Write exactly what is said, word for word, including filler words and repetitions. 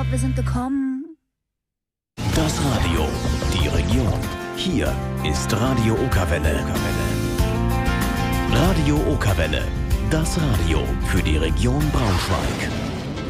glaub, wir sind gekommen. Das Radio, die Region. Hier ist Radio Okerwelle. Radio Okerwelle, das Radio für die Region Braunschweig.